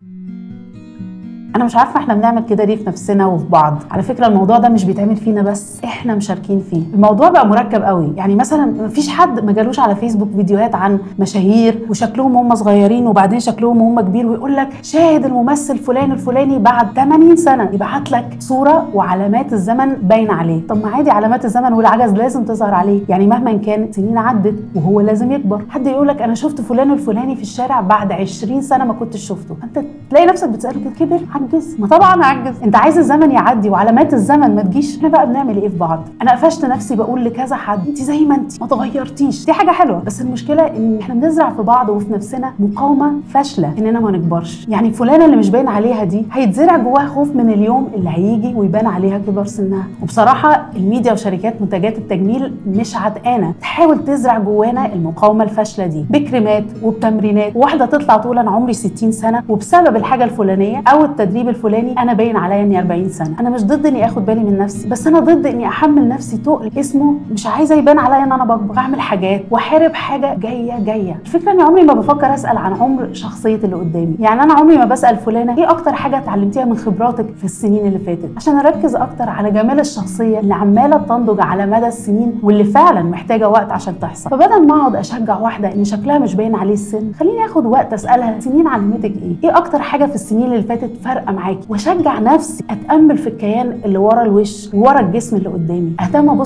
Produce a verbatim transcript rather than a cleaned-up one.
انا مش عارفه احنا بنعمل كده ليه في نفسنا وفي بعض. على فكره الموضوع ده مش بيتعمل فينا بس، احنا مشاركين فيه. الموضوع بقى مركب قوي. يعني مثلا مفيش حد ما جالوش على فيسبوك فيديوهات عن مشاهير وشكلهم هم صغيرين وبعدين شكلهم هم كبير، ويقول لك شاهد الممثل فلان الفلاني بعد ثمانين سنه، يبعت لك صوره وعلامات الزمن باينه عليه. طب ما عادي علامات الزمن والعجز لازم تظهر عليه، يعني مهما كان سنين عدت وهو لازم يكبر. حد يقول لك انا شفت فلان الفلاني في الشارع بعد عشرين سنه ما كنتش شفته، انت تلاقي نفسك بتساله كده كبر عجز؟ ما طبعا عجز. انت عايز الزمن يعدي وعلامات الزمن ما تجيش؟ احنا بقى بنعمل ايه في بعض؟ انا قفشت نفسي بقول لكذا حد انت زي ما انت، ما تغيرتيش. دي حاجه حلوه، بس المشكله ان احنا بنزرع في بعض وفي نفسنا مقاومه فاشله اننا ما نكبرش. يعني فلانه اللي مش باين عليها دي هيتزرع جواها خوف من اليوم اللي هيجي ويبان عليها كبر سنها. وبصراحه الميديا وشركات منتجات التجميل مش عتقانه تحاول تزرع جوانا المقاومه الفاشله دي بكريمات وبتمرينات. واحده تطلع تقول انا عمري ستين سنه وبسبب الحاجه الفلانيه او التدريب الفلاني انا باين عليا اني أربعين سنه. انا مش ضد اني اخد بالي من نفسي، بس انا ضد اني احمل نفسي تقل اسمه مش عايزه يبان عليا ان انا بكبر. اعمل حاجات واحارب حاجه جايه جايه. الفكره اني عمري ما بفكر اسال عن عمر شخصيه اللي قدامي. يعني انا عمري ما بسال فلانه ايه اكتر حاجه اتعلمتيها من خبراتك في السنين اللي فاتت، عشان اركز اكتر على جمال الشخصيه اللي عماله بتنضج على مدى السنين واللي فعلا محتاجه وقت عشان تحصل. فبدل ما اقعد اشجع واحده ان شكلها مش باين عليه السن، خليني اخد وقت اسالها سنين علمتك ايه؟ ايه اكتر حاجه في السنين اللي فاتت فارقه معاكي؟ واشجع نفسي اتامل في الكيان اللي ورا الوش وورا الجسم اللي قدامي. اهتم